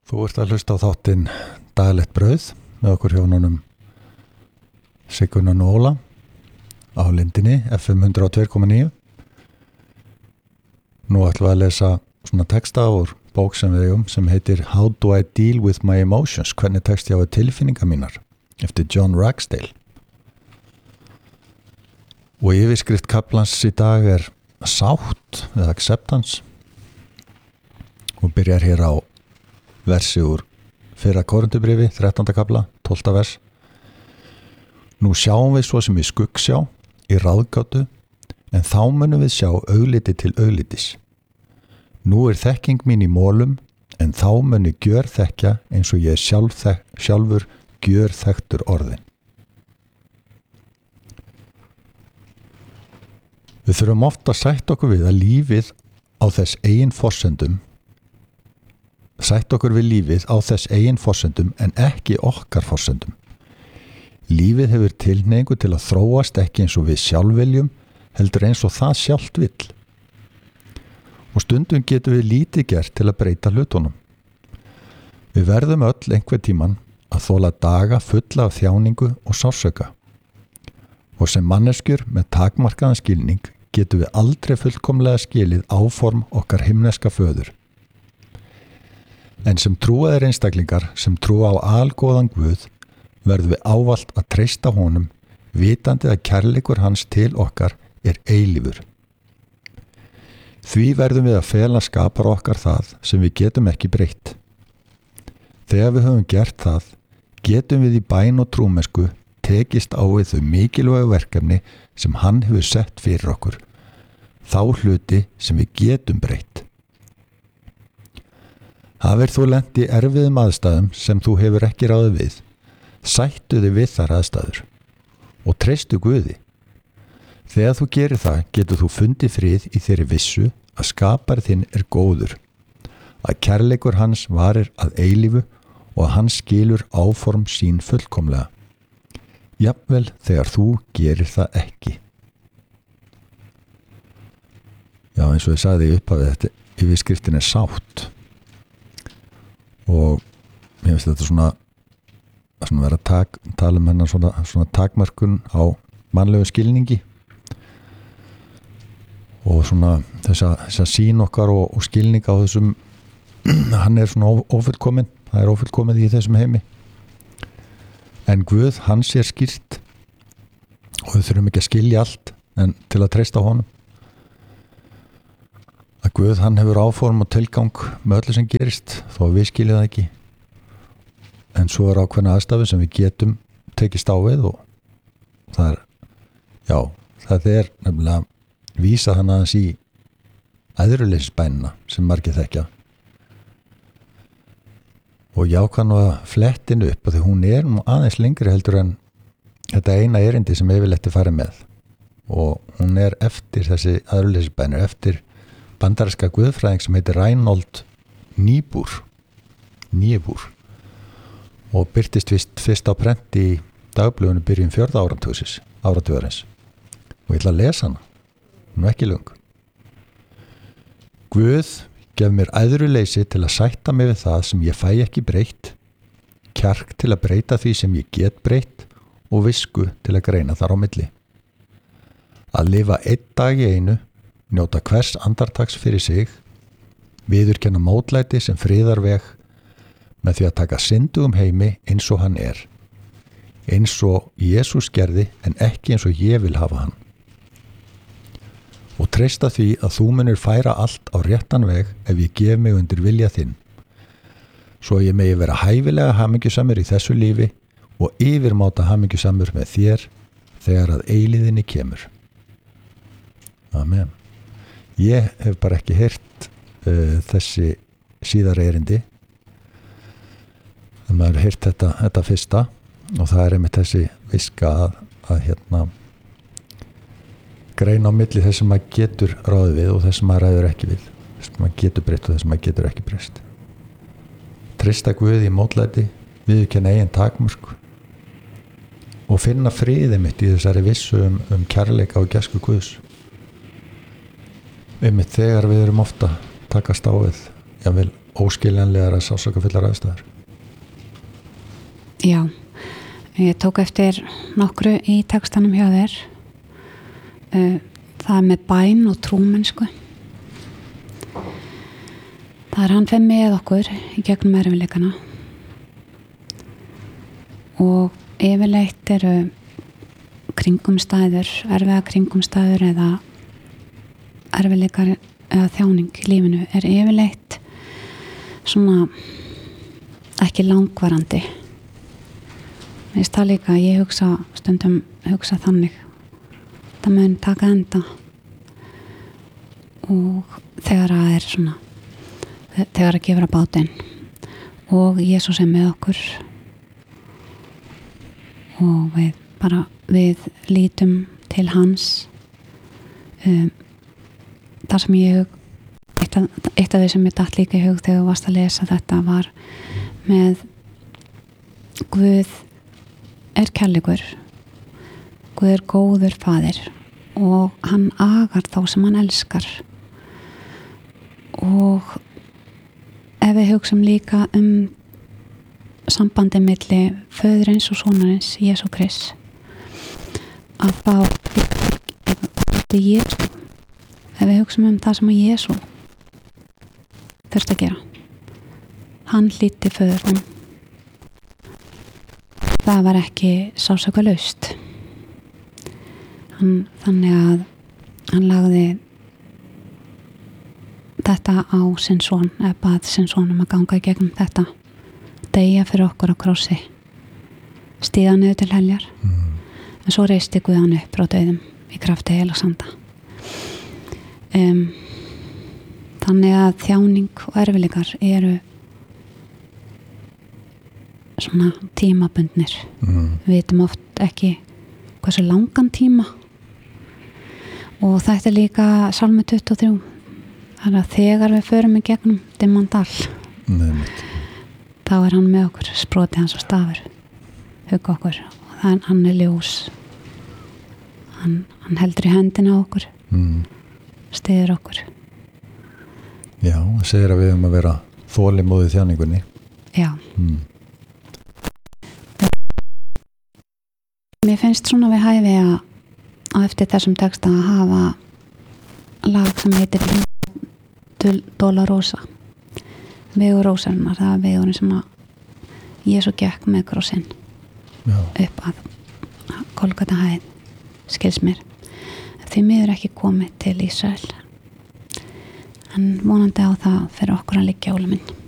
Þú ert að hlusta á þáttinn Daglegt brauð með okkur hjónunum Sigurinn og Óla á Lindinni FM 102.9. Nú ætlum við að lesa svona texta úr bók sem við eigum sem heitir How do I deal with my emotions? Hvernig tekst ég á tilfinningar mínar? Eftir John Ragsdale. Og yfirskrift kaflans í dag sátt eða acceptance og byrjar hér á versi úr fyrra Korinthubréfi, 13. kafla, 12. vers. Nú sjáum við svo sem við skuggsjá í ráðgátu, en þá munum við sjá augliti til auglitis. Nú þekking mín í mólum, en þá muni gjörþekkja eins og ég sjálfur gjörþekktur orðin. Við þurfum oft að sætta okkur við að lífið á þess eigin forsendum en ekki okkar forsendum. Lífið hefur tilhneigingu til að þróast ekki eins og við sjálf viljum, heldur eins og það sjálft vill. Og stundum getum við lítið gert til að breyta hlutunum. Við verðum öll einhvern tímann að þola daga fulla af þjáningu og sársauka. Og sem manneskjur með takmarkaðan skilning getum við aldrei fullkomlega skilið áform okkar himneska föður. En sem trúaðir einstaklingar sem trúa á algóðan Guð verðum við ávallt að treysta honum, vitandi að kærleikur hans til okkar eilífur. Því verðum við að fela skapar okkar það sem við getum ekki breytt. Þegar við höfum gert það, getum við í bæn og trúmennsku tekist á við þau mikilvægu verkefni sem hann hefur sett fyrir okkur, þá hluti sem við getum breytt. Hafir þú lent í erfiðum aðstæðum sem þú hefur ekki ráðið við, sættu þig við þær aðstæður og treystu Guði. Þegar þú gerir það, getur þú fundið frið í þeirri vissu að skapari þinn góður, að kærleikur hans varir að eilífu og að hann skilur áform sín fullkomlega. Jafnvel þegar þú gerir það ekki. Já, eins og ég sagði upp af þetta, yfirskriftin sátt. Og mér finnst þetta svona vera tala hennar svona takmörkun á mannlegu skilningi og svona þessa sýn okkar og skilning á þessum hann svona ófullkominn, það ófullkomið í þessum heimi, en Guð hans skýrt og við þurfum ekki að skilja allt en til að treysta honum að Guð hann hefur áform og tilgang með öllu sem gerist þó að við skiljum það ekki, en svo ákveðna aðstæður sem við getum tekist á við og það nefnilega vísa hann aðeins í æðruleysisbænina sem margir þekkja og ég ákvað nú að flettinu upp og því hún nú aðeins lengri heldur en þetta eina erindi sem yfirleitt farið með og hún eftir þessi æðruleysisbænir eftir bandaríska guðfræðing sem heitir Reinhold Niebuhr og birtist fyrst á prent í dagblöðunum byrjun 4. áratugarins og ég ætla að lesa hana, hún ekki löng. Guð gef mér æðruleysi til að sætta mig við það sem ég fæ ekki breytt, kjark til að breyta því sem ég get breytt og visku til að greina þar á milli. Að lifa einn dag í einu, njóta hvers andartaks fyrir sig, viðurkenna mótlæti sem friðar veg með því að taka syndugum heimi eins og hann eins og Jesús gerði en ekki eins og ég vil hafa hann. Og treysta því að þú munir færa allt á réttan veg ef ég gef mig undir vilja þinn, svo ég megi vera hæfilega hamingjusamur í þessu lífi og yfirmáta hamingjusamur með þér þegar að eilíðinni kemur. Amen. Ég hef bara ekki heyrt þessi síðara erindi. En maður heyrt þetta fyrsta og það einmitt þessi viska að greina á milli þess sem maður getur ráðið við og þess sem maður ræður ekki við. Þess sem maður getur breytt og þess sem maður getur ekki breytt. Treysta Guði í mótlæti, viðurkenna eigin takmörk og finna friðið mitt í þessari vissu kærleika og gæsku Guðs. Einmitt þegar við erum ofta takast á við jável óskiljanlegar að sásakafullar aðstæður. Já, ég tók eftir nokkru í textanum hjá þér. Það með bæn og trúmennsku. Það hann fer með okkur í gegnum erfiðleikana og yfirleitt eru kringumstæður, erfiða kringumstæður eða erfiðleikar eða þjáning í lífinu er yfirleitt svona ekki langvarandi. Mér finnst það líka, ég stundum hugsa þannig, það mun taka enda og þegar það er svona, þegar það gefur að bátinn og Jesús er með okkur og við lítum til hans. Það sem eitt af því sem ég datt líka í hug þegar þú varst að lesa þetta var með Guð er kærleikur, Guð er góður faðir og hann agar þá sem hann elskar. Og ef við hugsum líka sambandi milli föðurins og sonarins Jesú Krist, að þá Jesú, ef við hugsum það sem að Jesú þurfti að gera, hann hlýddi föðurnum. Það var ekki sársaukalaust. Þannig að hann lagði þetta á sinn son, eða bað sinn son að ganga í gegnum þetta, deyja fyrir okkur á krossi, stíga niður til heljar, en svo reisti Guð hann upp frá dauðum í krafti heilags anda. Þannig að þjáning og erfiðleikar eru svona tímabundnir. Við vitum oft ekki hversu langan tíma, og þetta er líka Salmi 23. Það er að þegar við förum í gegnum dimman dal, þá er hann með okkur, sproti hans og stafur, hugga okkur, og hann er ljós. Hann heldur í hendina á okkur, styður okkur. Já, það segir að við að vera þolinmóð í þjáningunni. Já. Mér finnst svona við hæfi að eftir þessum texta að hafa lag sem heitir Dolorosa, vegur rósarinnar. Það er vegurinn sem að Jesú gekk með krossinn upp að Golgata hæð, skils mér. Því miður ekki komið til Ísrael, en vonandi á það fyrir okkur að liggja Óli minn.